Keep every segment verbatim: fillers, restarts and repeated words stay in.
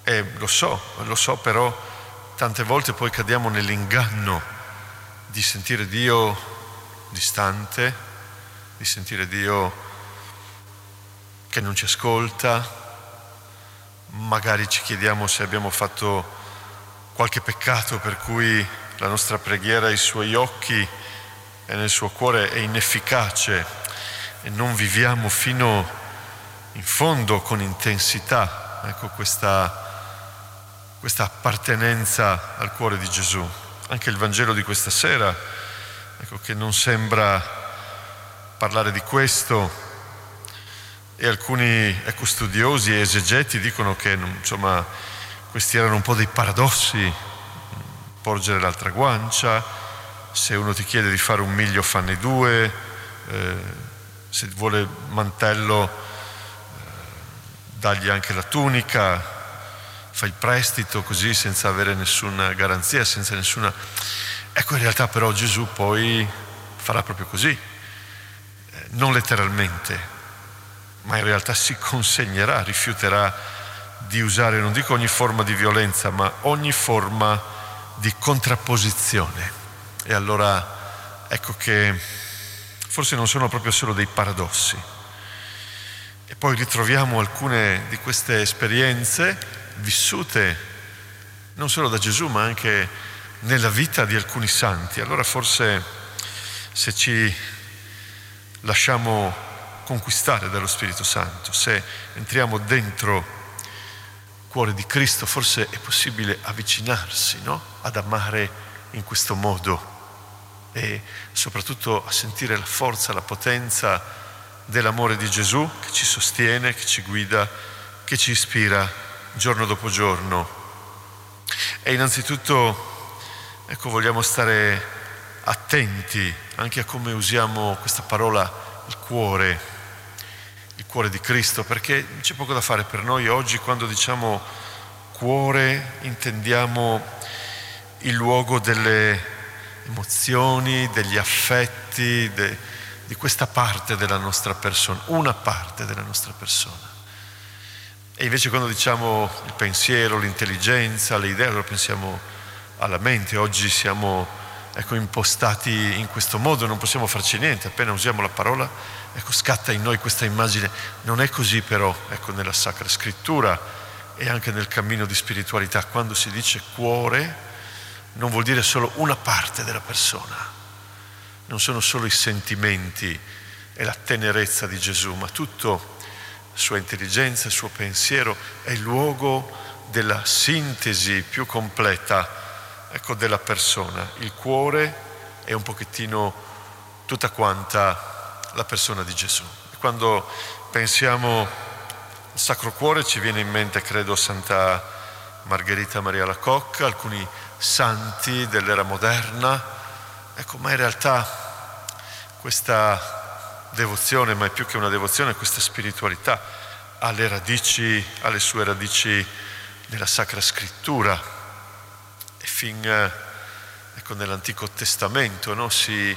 E lo so, lo so, però tante volte poi cadiamo nell'inganno di sentire Dio distante, di sentire Dio che non ci ascolta. Magari ci chiediamo se abbiamo fatto qualche peccato per cui la nostra preghiera ai suoi occhi e nel suo cuore è inefficace e non viviamo fino in fondo con intensità, ecco, questa, questa appartenenza al cuore di Gesù. Anche il Vangelo di questa sera, ecco, che non sembra parlare di questo, e alcuni, ecco, studiosi e esegeti dicono che, insomma, questi erano un po' dei paradossi: porgere l'altra guancia, se uno ti chiede di fare un miglio fanne due, eh, se vuole mantello eh, dagli anche la tunica, fai il prestito così senza avere nessuna garanzia, senza nessuna... Ecco, in realtà però Gesù poi farà proprio così, eh, non letteralmente, ma in realtà si consegnerà, rifiuterà di usare, non dico ogni forma di violenza, ma ogni forma di contrapposizione. E allora ecco che forse non sono proprio solo dei paradossi. E poi ritroviamo alcune di queste esperienze vissute non solo da Gesù, ma anche nella vita di alcuni santi. Allora forse, se ci lasciamo conquistare dallo Spirito Santo, se entriamo dentro il cuore di Cristo, forse è possibile avvicinarsi, no? Ad amare in questo modo e soprattutto a sentire la forza, la potenza dell'amore di Gesù che ci sostiene, che ci guida, che ci ispira giorno dopo giorno. E innanzitutto, ecco, vogliamo stare attenti anche a come usiamo questa parola, il cuore, il cuore di Cristo, perché c'è poco da fare per noi oggi. Quando diciamo cuore intendiamo il luogo delle emozioni, degli affetti, de, di questa parte della nostra persona, una parte della nostra persona. E invece quando diciamo il pensiero, l'intelligenza, le idee, allora pensiamo alla mente. Oggi siamo, ecco, impostati in questo modo, non possiamo farci niente, appena usiamo la parola, ecco, scatta in noi questa immagine. Non è così però, ecco, nella Sacra Scrittura e anche nel cammino di spiritualità. Quando si dice cuore, non vuol dire solo una parte della persona, non sono solo i sentimenti e la tenerezza di Gesù, ma tutto, la sua intelligenza, il suo pensiero, è il luogo della sintesi più completa, ecco, della persona. Il cuore è un pochettino tutta quanta la persona di Gesù. E quando pensiamo al Sacro Cuore ci viene in mente, credo, Santa Margherita Maria Lacocca, alcuni santi dell'era moderna. Ecco, ma in realtà questa devozione, ma è più che una devozione, questa spiritualità ha le radici, ha le sue radici nella Sacra Scrittura. E fin, ecco, nell'Antico Testamento, no? Si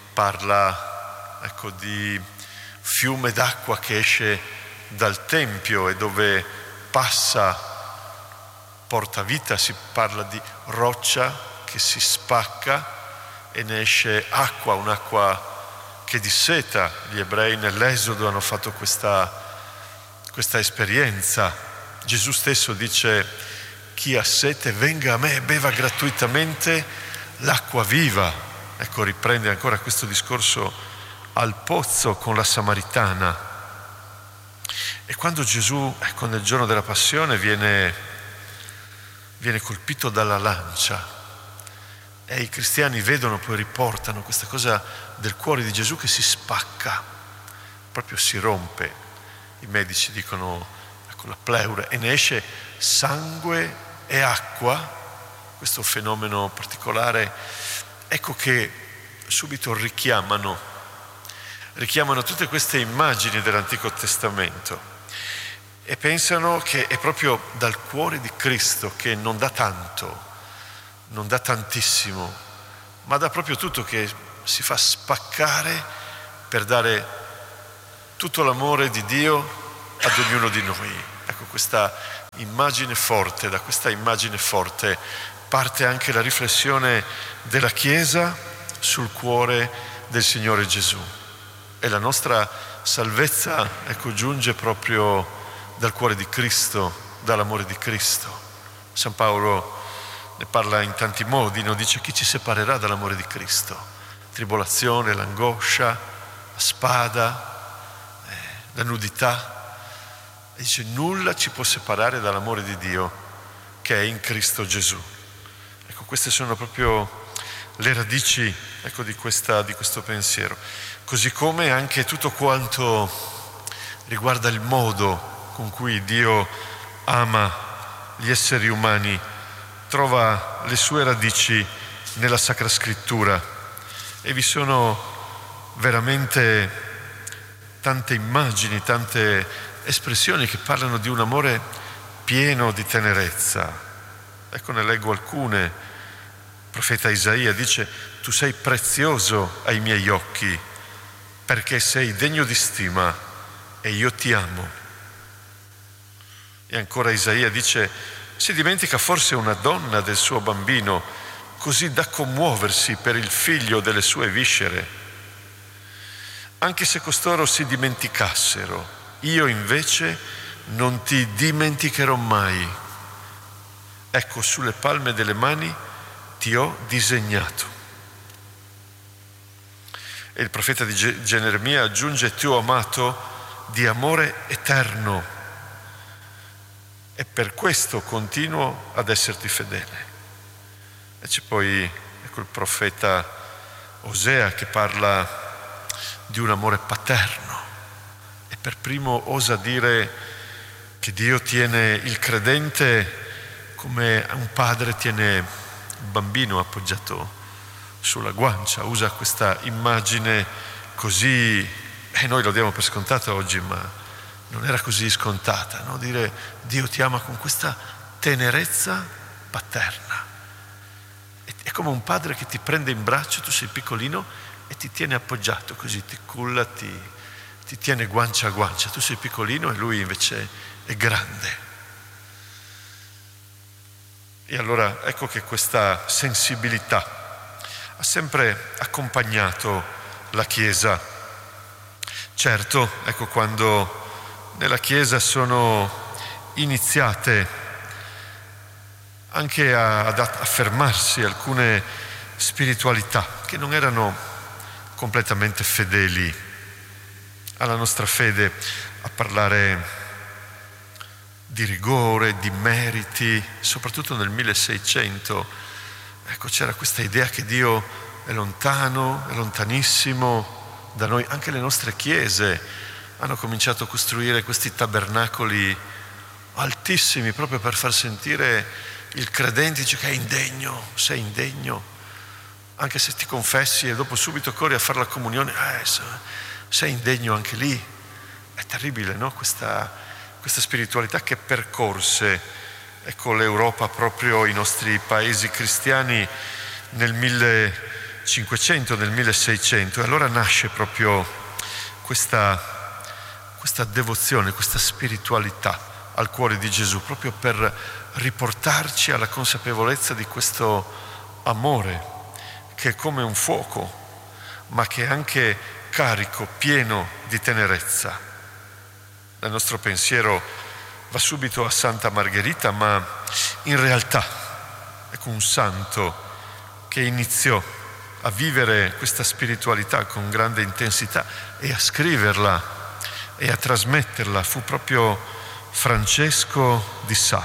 parla, ecco, di fiume d'acqua che esce dal Tempio e dove passa porta vita. Si parla di roccia che si spacca e ne esce acqua, un'acqua che disseta. Gli ebrei nell'Esodo hanno fatto questa, questa esperienza. Gesù stesso dice: chi ha sete venga a me e beva gratuitamente l'acqua viva. Ecco, riprende ancora questo discorso al pozzo con la Samaritana. E quando Gesù, ecco, nel giorno della Passione viene, viene colpito dalla lancia, e i cristiani vedono, poi riportano questa cosa del cuore di Gesù che si spacca, proprio si rompe. I medici dicono, ecco, la pleura, e ne esce sangue e acqua, questo fenomeno particolare, ecco, che subito richiamano, richiamano tutte queste immagini dell'Antico Testamento e pensano che è proprio dal cuore di Cristo, che non dà tanto, non dà tantissimo, ma dà proprio tutto, che si fa spaccare per dare tutto l'amore di Dio ad ognuno di noi. Ecco, questa immagine forte, da questa immagine forte parte anche la riflessione della Chiesa sul cuore del Signore Gesù. E la nostra salvezza, ecco, giunge proprio dal cuore di Cristo, dall'amore di Cristo. San Paolo ne parla in tanti modi, no? Dice: chi ci separerà dall'amore di Cristo? Tribolazione, l'angoscia, la spada, eh, la nudità. E dice: nulla ci può separare dall'amore di Dio che è in Cristo Gesù. Ecco, queste sono proprio le radici, ecco, di, questa, di questo pensiero. Così come anche tutto quanto riguarda il modo con cui Dio ama gli esseri umani trova le sue radici nella Sacra Scrittura, e vi sono veramente tante immagini, tante espressioni che parlano di un amore pieno di tenerezza. Ecco, ne leggo alcune. Il profeta Isaia dice: tu sei prezioso ai miei occhi perché sei degno di stima e io ti amo. E ancora Isaia dice: si dimentica forse una donna del suo bambino, così da commuoversi per il figlio delle sue viscere? Anche se costoro si dimenticassero, io invece non ti dimenticherò mai. Ecco, sulle palme delle mani ti ho disegnato. E il profeta di Geremia aggiunge: ti ho amato di amore eterno e per questo continuo ad esserti fedele. E c'è poi, ecco, il profeta Osea che parla di un amore paterno e per primo osa dire che Dio tiene il credente come un padre tiene il bambino appoggiato sulla guancia. Usa questa immagine così, e noi lo diamo per scontata oggi, ma non era così scontata, no? Dire Dio ti ama con questa tenerezza paterna. È come un padre che ti prende in braccio, tu sei piccolino, e ti tiene appoggiato così, ti culla, ti, ti tiene guancia a guancia. Tu sei piccolino e lui invece è grande. E allora ecco che questa sensibilità ha sempre accompagnato la Chiesa. Certo, ecco, quando nella Chiesa sono iniziate anche a, ad affermarsi alcune spiritualità che non erano completamente fedeli alla nostra fede, a parlare di rigore, di meriti, soprattutto nel milleseicento. Ecco, c'era questa idea che Dio è lontano, è lontanissimo da noi. Anche le nostre chiese hanno cominciato a costruire questi tabernacoli altissimi proprio per far sentire il credente, dice che è indegno, sei indegno, anche se ti confessi e dopo subito corri a fare la comunione, eh, sei indegno anche lì. È terribile, no? Questa, questa spiritualità che percorse, ecco, l'Europa, proprio i nostri paesi cristiani nel millecinquecento, nel milleseicento. E allora nasce proprio questa questa devozione, questa spiritualità al cuore di Gesù, proprio per riportarci alla consapevolezza di questo amore che è come un fuoco, ma che è anche carico, pieno di tenerezza. Il nostro pensiero va subito a Santa Margherita, ma in realtà ecco un santo che iniziò a vivere questa spiritualità con grande intensità e a scriverla e a trasmetterla fu proprio Francesco di Sales.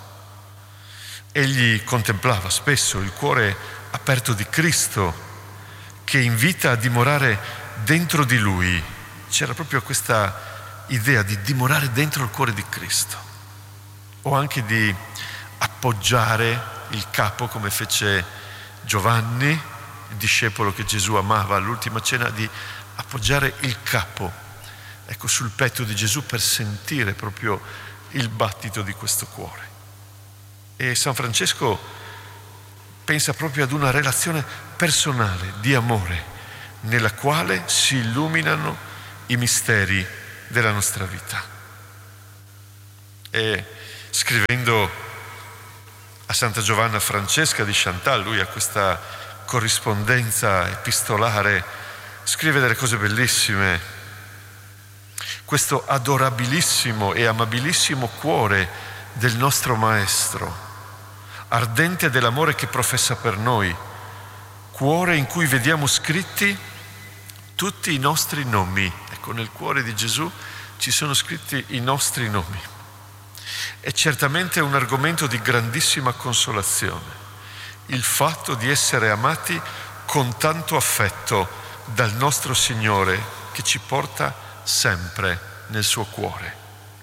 Egli contemplava spesso il cuore aperto di Cristo che invita a dimorare dentro di lui. C'era proprio questa idea di dimorare dentro il cuore di Cristo, o anche di appoggiare il capo come fece Giovanni, il discepolo che Gesù amava all'ultima cena, di appoggiare il capo, ecco, sul petto di Gesù per sentire proprio il battito di questo cuore. E San Francesco pensa proprio ad una relazione personale di amore nella quale si illuminano i misteri della nostra vita. E Scrivendo a Santa Giovanna Francesca di Chantal, lui ha questa corrispondenza epistolare, scrive delle cose bellissime. Questo adorabilissimo e amabilissimo cuore del nostro Maestro, ardente dell'amore che professa per noi, cuore in cui vediamo scritti tutti i nostri nomi. Ecco, nel cuore di Gesù ci sono scritti i nostri nomi. È certamente un argomento di grandissima consolazione, il fatto di essere amati con tanto affetto dal nostro Signore, che ci porta sempre nel suo cuore.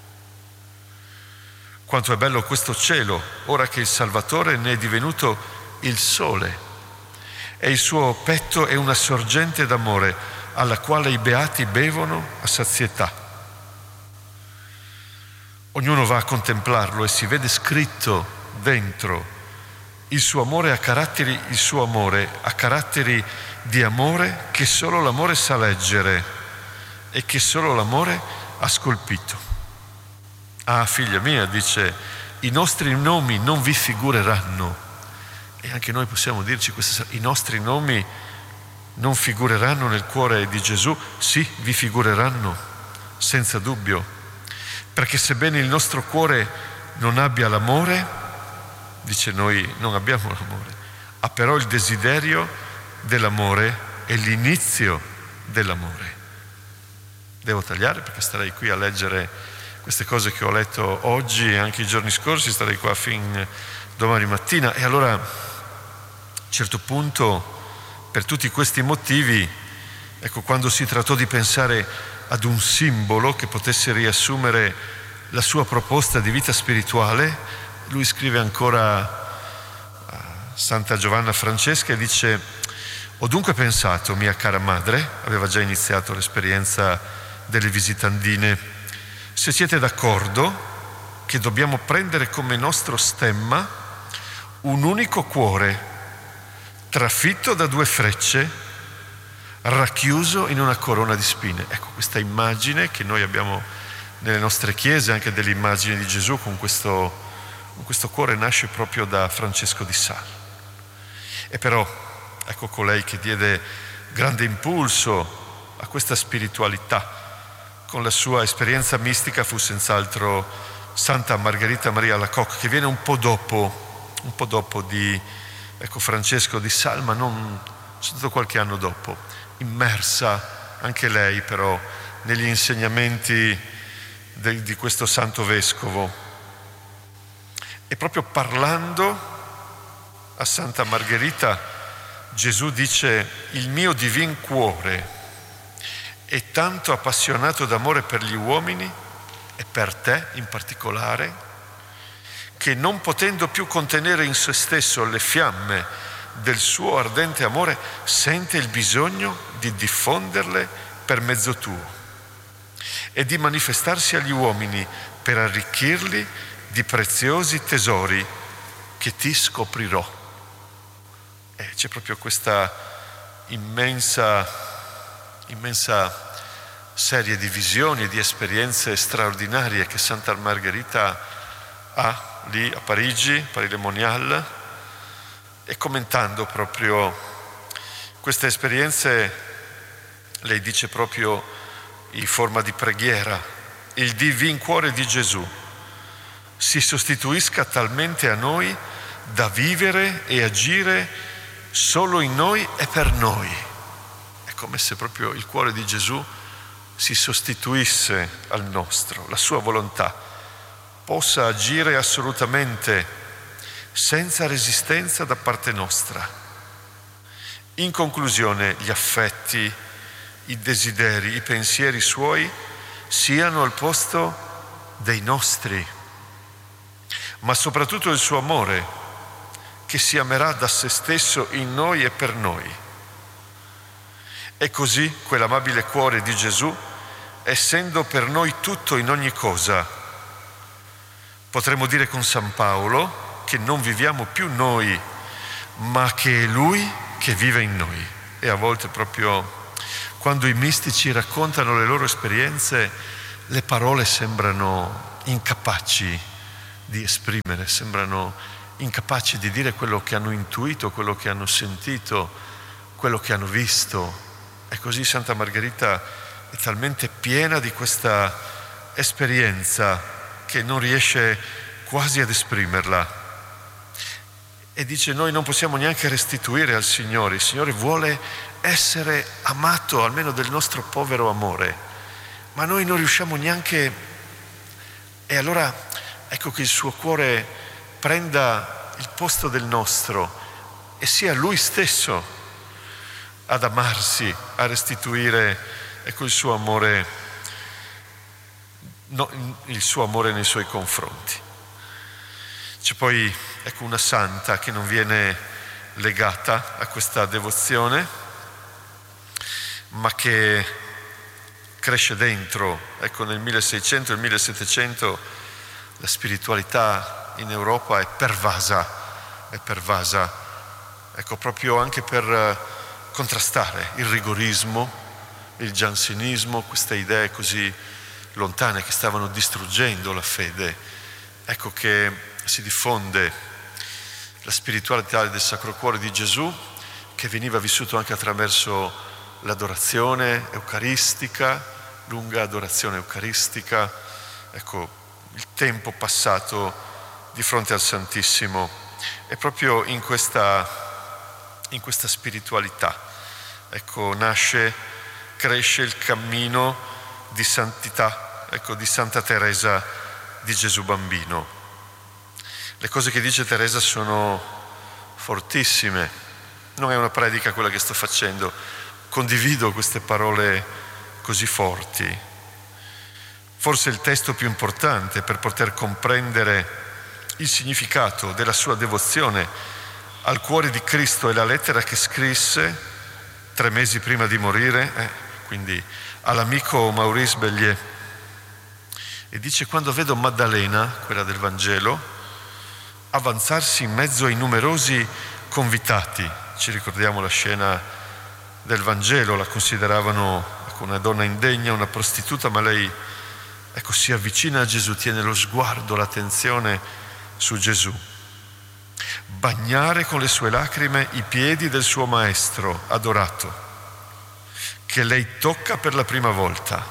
Quanto è bello questo cielo, ora che il Salvatore ne è divenuto il sole, e il suo petto è una sorgente d'amore alla quale i beati bevono a sazietà. Ognuno va a contemplarlo e si vede scritto dentro il suo amore a caratteri, il suo amore a caratteri di amore che solo l'amore sa leggere e che solo l'amore ha scolpito. Ah, figlia mia, dice, i nostri nomi non vi figureranno. E anche noi possiamo dirci questa, i nostri nomi non figureranno nel cuore di Gesù? Sì, vi figureranno, senza dubbio. Perché sebbene il nostro cuore non abbia l'amore, dice, noi non abbiamo l'amore, ha però il desiderio dell'amore e l'inizio dell'amore. Devo tagliare perché starei qui a leggere queste cose che ho letto oggi e anche i giorni scorsi, starei qua fin domani mattina. E allora, a un certo punto, per tutti questi motivi, ecco, quando si trattò di pensare ad un simbolo che potesse riassumere la sua proposta di vita spirituale, lui scrive ancora a Santa Giovanna Francesca e dice: ho dunque pensato, mia cara madre, aveva già iniziato l'esperienza delle visitandine, se siete d'accordo che dobbiamo prendere come nostro stemma un unico cuore trafitto da due frecce racchiuso in una corona di spine. Ecco, questa immagine che noi abbiamo nelle nostre chiese, anche dell'immagine di Gesù con questo, con questo cuore, nasce proprio da Francesco di Sales. E però, ecco, colei che diede grande impulso a questa spiritualità con la sua esperienza mistica fu senz'altro Santa Margherita Maria Alacoque, che viene un po' dopo, un po' dopo di, ecco, Francesco di Sales, ma non soltanto qualche anno dopo, immersa anche lei però negli insegnamenti de, di questo santo vescovo. E proprio parlando a Santa Margherita, Gesù dice: il mio divin cuore è tanto appassionato d'amore per gli uomini e per te in particolare, che non potendo più contenere in se stesso le fiamme del suo ardente amore, sente il bisogno di diffonderle per mezzo tuo e di manifestarsi agli uomini per arricchirli di preziosi tesori che ti scoprirò. E c'è proprio questa immensa, immensa serie di visioni e di esperienze straordinarie che Santa Margherita ha lì a Parigi, Paris-le-Monial. E commentando proprio queste esperienze, lei dice proprio in forma di preghiera: il divin cuore di Gesù si sostituisca talmente a noi da vivere e agire solo in noi e per noi. È come se proprio il cuore di Gesù si sostituisse al nostro, la sua volontà possa agire assolutamente senza resistenza da parte nostra. In conclusione, gli affetti, i desideri, i pensieri suoi siano al posto dei nostri, ma soprattutto il suo amore, che si amerà da se stesso in noi e per noi. E così quell'amabile cuore di Gesù, essendo per noi tutto in ogni cosa, potremmo dire con San Paolo che non viviamo più noi, ma che è Lui che vive in noi. E a volte proprio quando i mistici raccontano le loro esperienze, le parole sembrano incapaci di esprimere, sembrano incapaci di dire quello che hanno intuito, quello che hanno sentito, quello che hanno visto. E così Santa Margherita è talmente piena di questa esperienza che non riesce quasi ad esprimerla. E dice: noi non possiamo neanche restituire al Signore, il Signore vuole essere amato almeno del nostro povero amore, ma noi non riusciamo neanche. E allora ecco che il suo cuore prenda il posto del nostro e sia Lui stesso ad amarsi, a restituire ecco il suo amore, no, il suo amore nei suoi confronti. C'è poi ecco una santa che non viene legata a questa devozione, ma che cresce dentro. Ecco, nel milleseicento e millesettecento la spiritualità in Europa è pervasa, è pervasa, ecco, proprio anche per contrastare il rigorismo, il giansenismo, queste idee così lontane che stavano distruggendo la fede. Ecco che si diffonde la spiritualità del Sacro Cuore di Gesù, che veniva vissuto anche attraverso l'adorazione eucaristica, lunga adorazione eucaristica, ecco, il tempo passato di fronte al Santissimo. E proprio in questa, in questa spiritualità, ecco, nasce, cresce il cammino di santità, ecco, di Santa Teresa di Gesù Bambino. Le cose che dice Teresa sono fortissime, non è una predica quella che sto facendo, condivido queste parole così forti. Forse il testo più importante per poter comprendere il significato della sua devozione al cuore di Cristo è la lettera che scrisse tre mesi prima di morire, eh, quindi all'amico Maurice Bellier, e dice: quando vedo Maddalena, quella del Vangelo, avanzarsi in mezzo ai numerosi convitati, ci ricordiamo la scena del Vangelo, la consideravano ecco, una donna indegna, una prostituta, ma lei ecco, si avvicina a Gesù, tiene lo sguardo, l'attenzione su Gesù. Bagnare con le sue lacrime i piedi del suo maestro adorato, che lei tocca per la prima volta.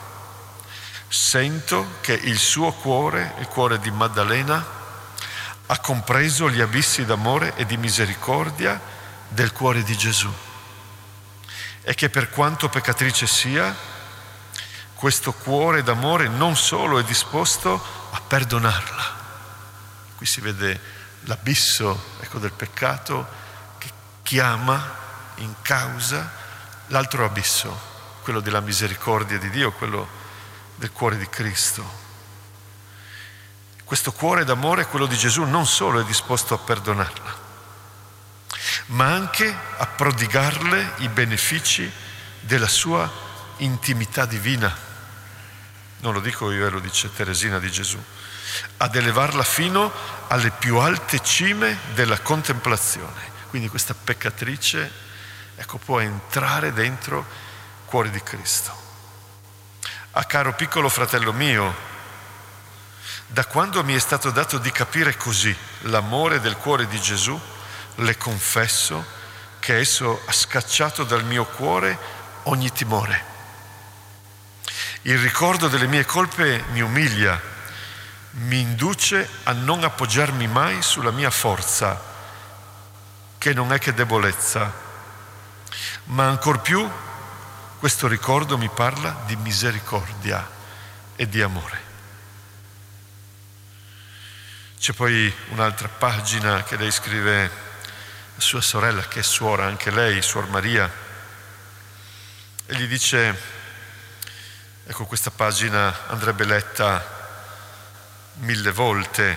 Sento che il suo cuore, il cuore di Maddalena, ha compreso gli abissi d'amore e di misericordia del cuore di Gesù, e che per quanto peccatrice sia, questo cuore d'amore non solo è disposto a perdonarla. Qui si vede l'abisso ecco, del peccato che chiama in causa l'altro abisso, quello della misericordia di Dio, quello del cuore di Cristo. Questo cuore d'amore, quello di Gesù, non solo è disposto a perdonarla, ma anche a prodigarle i benefici della sua intimità divina. Non lo dico io, lo dice Teresina di Gesù. Ad elevarla fino alle più alte cime della contemplazione. Quindi questa peccatrice, ecco, può entrare dentro il cuore di Cristo. Ah, caro piccolo fratello mio, da quando mi è stato dato di capire così l'amore del cuore di Gesù, le confesso che esso ha scacciato dal mio cuore ogni timore. Il ricordo delle mie colpe mi umilia, mi induce a non appoggiarmi mai sulla mia forza, che non è che debolezza, ma ancor più questo ricordo mi parla di misericordia e di amore. C'è poi un'altra pagina che lei scrive a sua sorella, che è suora anche lei, Suor Maria, e gli dice, ecco, questa pagina andrebbe letta mille volte.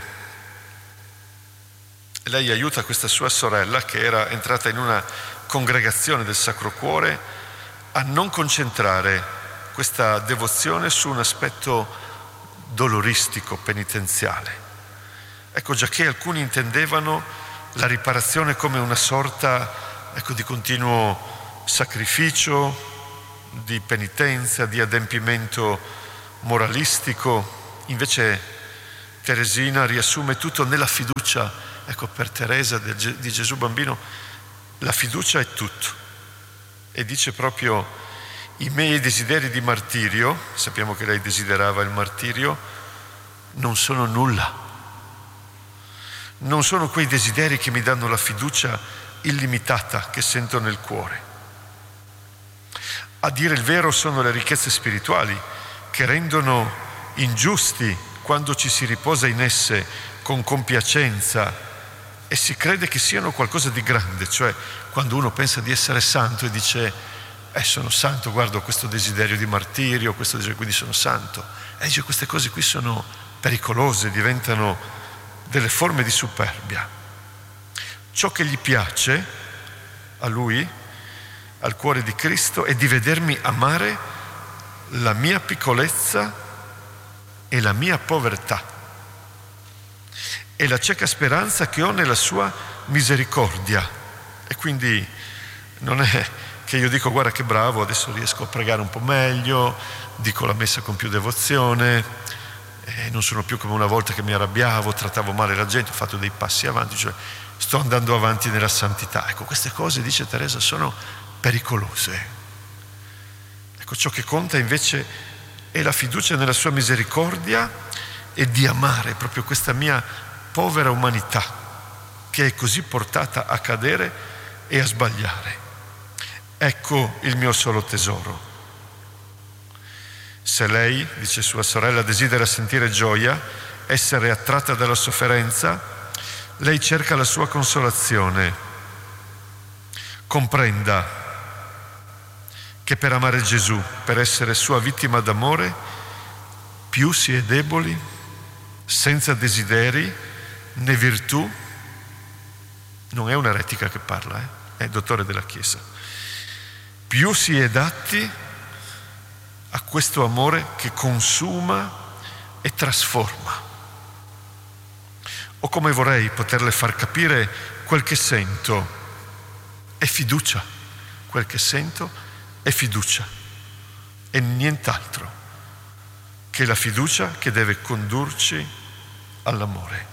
E lei aiuta questa sua sorella, che era entrata in una congregazione del Sacro Cuore, a non concentrare questa devozione su un aspetto doloristico, penitenziale. Ecco, già che alcuni intendevano la riparazione come una sorta, ecco, di continuo sacrificio, di penitenza, di adempimento moralistico, invece Teresina riassume tutto nella fiducia. Ecco, per Teresa di Gesù Bambino la fiducia è tutto. E dice proprio: i miei desideri di martirio, sappiamo che lei desiderava il martirio, non sono nulla. Non sono quei desideri che mi danno la fiducia illimitata che sento nel cuore. A dire il vero sono le ricchezze spirituali che rendono ingiusti quando ci si riposa in esse con compiacenza e si crede che siano qualcosa di grande, cioè quando uno pensa di essere santo e dice eh sono santo, guardo questo desiderio di martirio, questo desiderio, quindi sono santo. E dice queste cose qui sono pericolose, diventano delle forme di superbia. Ciò che gli piace a lui, al cuore di Cristo, è di vedermi amare la mia piccolezza e la mia povertà e la cieca speranza che ho nella sua misericordia. E quindi non è che io dico guarda che bravo, adesso riesco a pregare un po' meglio, dico la messa con più devozione, e non sono più come una volta che mi arrabbiavo, trattavo male la gente, ho fatto dei passi avanti, cioè sto andando avanti nella santità. Ecco, queste cose, dice Teresa, sono pericolose. Ecco, ciò che conta invece è la fiducia nella sua misericordia e di amare proprio questa mia povera umanità che è così portata a cadere e a sbagliare. Ecco il mio solo tesoro. Se lei, dice sua sorella, desidera sentire gioia, essere attratta dalla sofferenza, lei cerca la sua consolazione. Comprenda che per amare Gesù, per essere sua vittima d'amore, più si è deboli, senza desideri né virtù. Non è un'eretica che parla, eh? È il dottore della Chiesa. Più si è dati a questo amore che consuma e trasforma. O come vorrei poterle far capire quel che sento è fiducia, quel che sento è fiducia e nient'altro che la fiducia che deve condurci all'amore.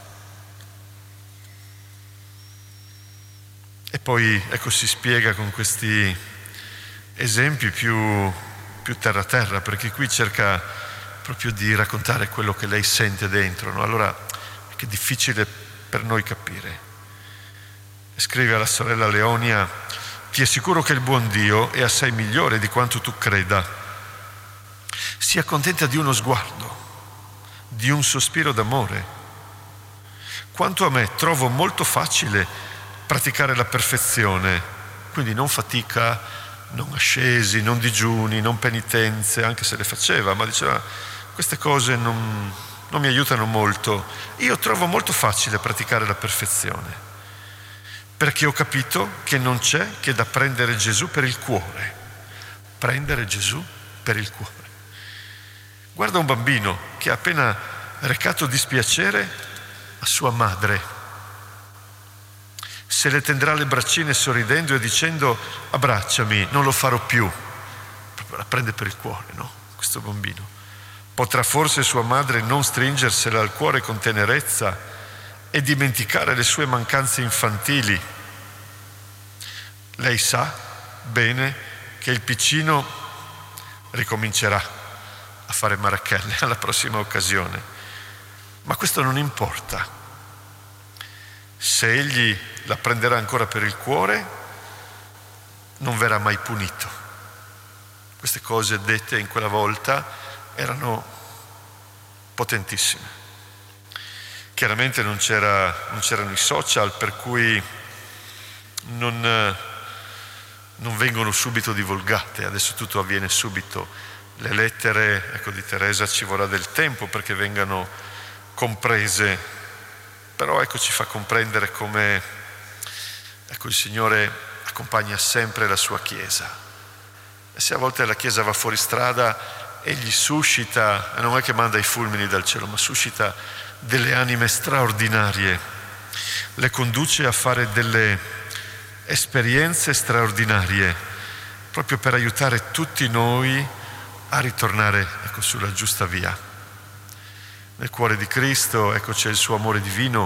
E poi ecco si spiega con questi esempi più, più terra terra, perché qui cerca proprio di raccontare quello che lei sente dentro, no? Allora è che è difficile per noi capire. Scrive alla sorella Leonia: ti assicuro che il buon Dio è assai migliore di quanto tu creda. Si accontenta di uno sguardo, di un sospiro d'amore. Quanto a me, trovo molto facile praticare la perfezione, quindi non fatica, non ascesi, non digiuni, non penitenze, anche se le faceva, ma diceva queste cose non, non mi aiutano molto. Io trovo molto facile praticare la perfezione, perché ho capito che non c'è che da prendere Gesù per il cuore. Prendere Gesù per il cuore. Guarda un bambino che ha appena recato dispiacere a sua madre. Se le tendrà le braccine sorridendo e dicendo abbracciami, non lo farò più. Proprio la prende per il cuore, no? Questo bambino. Potrà forse sua madre non stringersela al cuore con tenerezza e dimenticare le sue mancanze infantili. Lei sa bene che il piccino ricomincerà a fare marachelle alla prossima occasione, ma questo non importa. Se egli la prenderà ancora per il cuore, non verrà mai punito. Queste cose dette in quella volta erano potentissime. Chiaramente non c'era, non c'erano i social, per cui non, non vengono subito divulgate, adesso tutto avviene subito. Le lettere, ecco, di Teresa ci vorrà del tempo perché vengano comprese, però ecco ci fa comprendere come ecco, il Signore accompagna sempre la sua Chiesa. E se a volte la Chiesa va fuori strada, egli suscita, non è che manda i fulmini dal cielo, ma suscita delle anime straordinarie, le conduce a fare delle esperienze straordinarie, proprio per aiutare tutti noi a ritornare ecco, sulla giusta via. Nel cuore di Cristo, ecco, c'è il suo amore divino,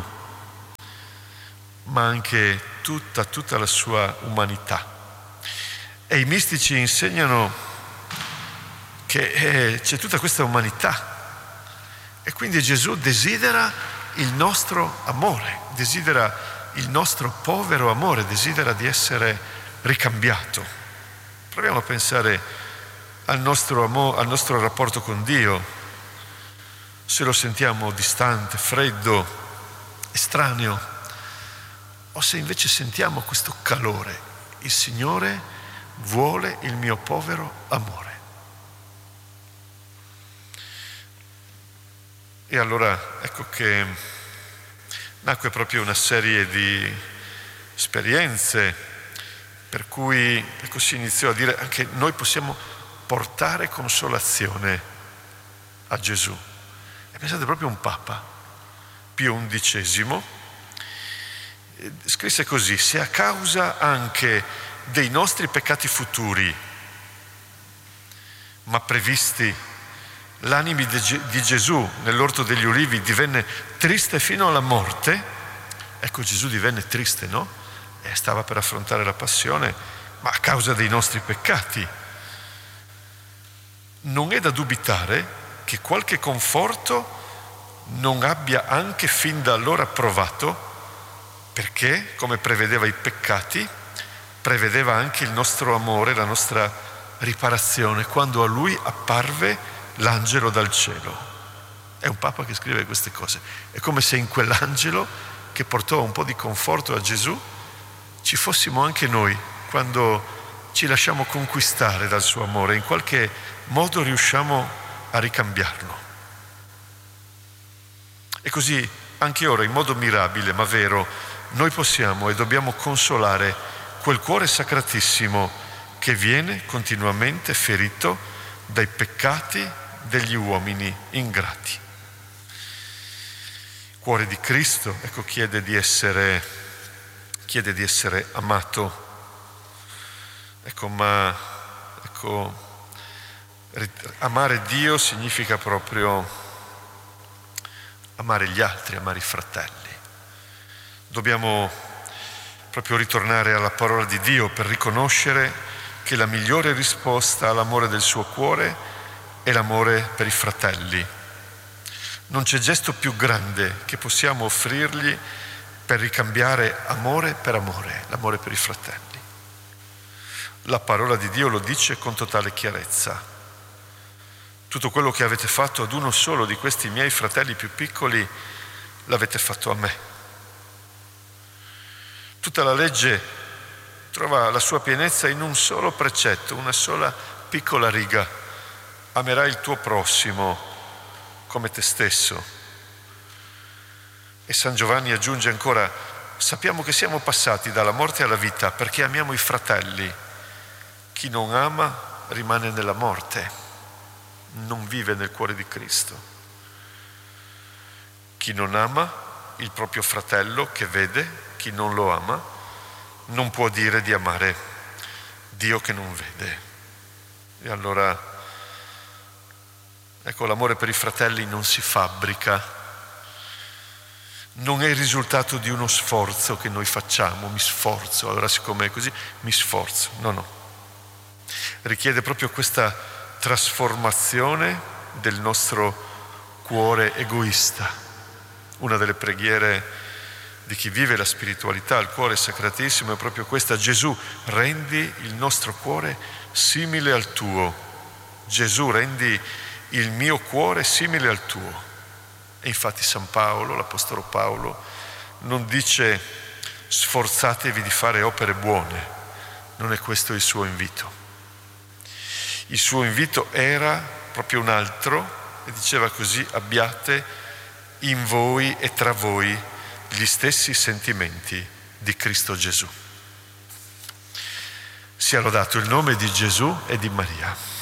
ma anche tutta, tutta la sua umanità. E i mistici insegnano che eh, c'è tutta questa umanità e quindi Gesù desidera il nostro amore, desidera il nostro povero amore, desidera di essere ricambiato. Proviamo a pensare al nostro amore, al nostro rapporto con Dio. Se lo sentiamo distante, freddo, estraneo, o se invece sentiamo questo calore. Il Signore vuole il mio povero amore. E allora ecco che nacque proprio una serie di esperienze per cui ecco, si iniziò a dire anche noi possiamo portare consolazione a Gesù. E pensate, proprio un Papa, Pio undicesimo, scrisse così: se a causa anche dei nostri peccati futuri, ma previsti, l'anima di Gesù nell'orto degli ulivi divenne triste fino alla morte, ecco, Gesù divenne triste, no? E stava per affrontare la passione, ma a causa dei nostri peccati. Non è da dubitare che qualche conforto non abbia anche fin da allora provato, perché, come prevedeva i peccati, prevedeva anche il nostro amore, la nostra riparazione, quando a lui apparve l'angelo dal cielo. È un Papa che scrive queste cose. È come se in quell'angelo che portò un po' di conforto a Gesù ci fossimo anche noi, quando ci lasciamo conquistare dal suo amore, in qualche modo riusciamo a ricambiarlo. E così anche ora, in modo mirabile ma vero, noi possiamo e dobbiamo consolare quel cuore sacratissimo che viene continuamente ferito dai peccati degli uomini ingrati. Il cuore di Cristo, ecco, chiede di essere, chiede di essere amato. Ecco, ma ecco, amare Dio significa proprio amare gli altri, amare i fratelli. Dobbiamo proprio ritornare alla parola di Dio per riconoscere che la migliore risposta all'amore del suo cuore è l'amore per i fratelli. Non c'è gesto più grande che possiamo offrirgli per ricambiare amore per amore, l'amore per i fratelli. La parola di Dio lo dice con totale chiarezza. Tutto quello che avete fatto ad uno solo di questi miei fratelli più piccoli, l'avete fatto a me. Tutta la legge trova la sua pienezza in un solo precetto, una sola piccola riga: amerai il tuo prossimo come te stesso. E San Giovanni aggiunge ancora: sappiamo che siamo passati dalla morte alla vita perché amiamo i fratelli. Chi non ama rimane nella morte, non vive nel cuore di Cristo. Chi non ama il proprio fratello che vede, chi non lo ama, non può dire di amare Dio che non vede. E allora, ecco, l'amore per i fratelli non si fabbrica, non è il risultato di uno sforzo che noi facciamo, mi sforzo, allora siccome è così, mi sforzo. No, no. Richiede proprio questa trasformazione del nostro cuore egoista. Una delle preghiere di chi vive la spiritualità, il cuore sacratissimo, è proprio questa: Gesù, rendi il nostro cuore simile al tuo. Gesù, rendi il mio cuore simile al tuo. E infatti San Paolo, l'Apostolo Paolo, non dice sforzatevi di fare opere buone, non è questo il suo invito. Il suo invito era proprio un altro, e diceva così: abbiate in voi e tra voi gli stessi sentimenti di Cristo Gesù. Sia lodato il nome di Gesù e di Maria.